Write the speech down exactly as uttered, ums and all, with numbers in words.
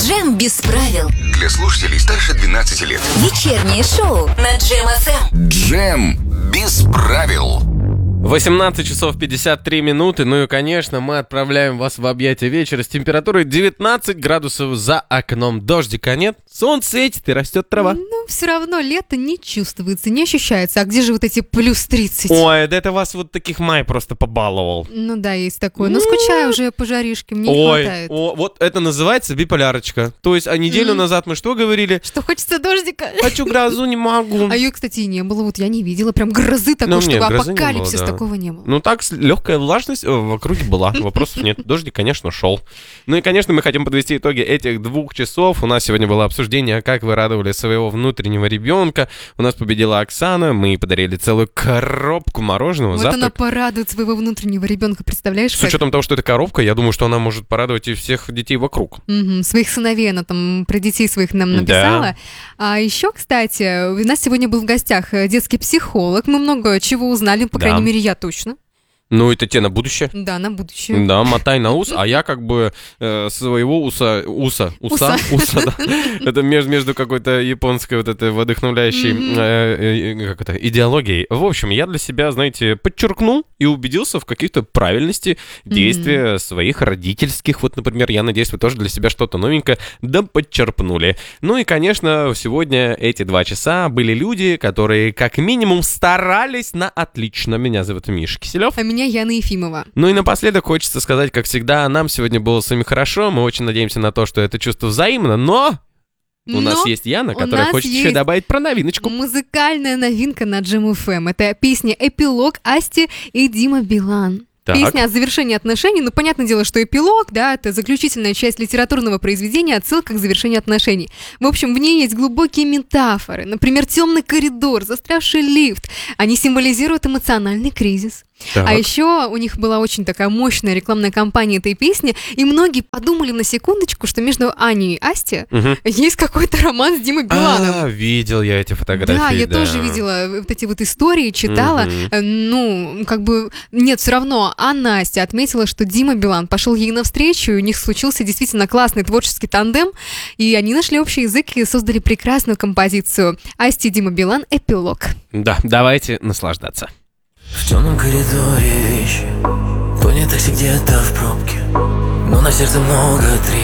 Джем без правил. Для слушателей старше двенадцати лет. Вечернее шоу на Джем эф эм. Джем без правил. восемнадцать часов пятьдесят три минуты. Ну и, конечно, мы отправляем вас в объятия вечера с температурой девятнадцать градусов за окном. Дождика нет, солнце светит и растет трава. Ну, все равно лето не чувствуется, не ощущается. А где же вот эти плюс тридцать? Ой, да это вас вот таких май просто побаловал. Ну да, есть такое. Но скучаю уже по жаришке, мне не Ой, хватает. о, вот это называется биполярочка. То есть, а неделю М. назад мы что говорили? Что хочется дождика. Хочу грозу, не могу. А ее, кстати, и не было. Вот я не видела прям грозы такой, Ну, нет, чтобы грозы не было, апокалипсис, да. такого не было. Ну так, с- легкая влажность э, в округе была, вопросов нет. Дождик, конечно, шел. Ну и, конечно, мы хотим подвести итоги этих двух часов. У нас сегодня было обсуждение, как вы радовали своего внутреннего ребенка. У нас победила Оксана, мы подарили целую коробку мороженого. Вот Завтрак. она порадует своего внутреннего ребенка, представляешь? С как? учетом того, что это коробка, я думаю, что она может порадовать и всех детей вокруг. Мгм, своих сыновей она там про детей своих нам написала. А еще, кстати, у нас сегодня был в гостях э, детский психолог. Мы много чего узнали, по Да. крайней мере, я точно. Ну, это те на будущее. Да, на будущее. Да, мотай на ус, а я как бы э, своего уса, уса, уса, уса, да. Это между, между какой-то японской вот этой вдохновляющей Мгм. э, э, как это, идеологией. В общем, я для себя, знаете, подчеркнул и убедился в каких-то правильности действия своих родительских. Вот, например, я надеюсь, вы тоже для себя что-то новенькое да подчерпнули. Ну и, конечно, сегодня эти два часа были люди, которые как минимум старались на отлично. Меня зовут Миша Киселев. А меня Яна Ефимова. Ну и напоследок хочется сказать, как всегда, нам сегодня было с вами хорошо, мы очень надеемся на то, что это чувство взаимно, но у нас Но есть Яна, у которая нас хочет еще есть добавить про новиночку. музыкальная новинка на Джем эф эм. Это песня «Эпилог» Асти и Дима Билан. Так. Песня о завершении отношений. Ну, понятное дело, что эпилог, да, это заключительная часть литературного произведения, отсылка к завершению отношений. В общем, в ней есть глубокие метафоры. Например, темный коридор, застрявший лифт. Они символизируют эмоциональный кризис. Так. А еще у них была очень такая мощная рекламная кампания этой песни, и многие подумали на секундочку, что между Аней и Асти Мгм. есть какой-то роман с Димой Биланом. А, видел я эти фотографии. Да, я тоже видела вот эти вот истории, читала. Мгм. Э, Ну, как бы, нет, все равно. А Настя отметила, что Дима Билан пошел ей навстречу, и у них случился действительно классный творческий тандем, и они нашли общий язык и создали прекрасную композицию. Асти и Дима Билан «Эпилог». Да, давайте наслаждаться. В темном коридоре вещи, понятых где-то в пробке, но на сердце много трещин.